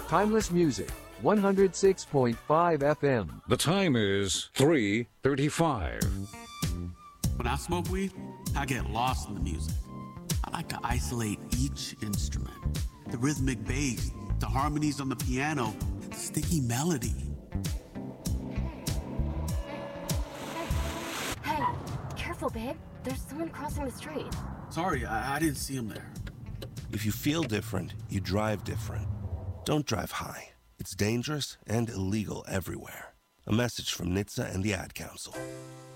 Timeless Music, 106.5 FM. The time is 3:35. When I smoke weed, I get lost in the music. I like to isolate each instrument. The rhythmic bass, the harmonies on the piano, the sticky melody. Hey, careful, babe. There's someone crossing the street. Sorry, I didn't see him there. If you feel different, you drive different. Don't drive high. It's dangerous and illegal everywhere. A message from NHTSA and the Ad Council.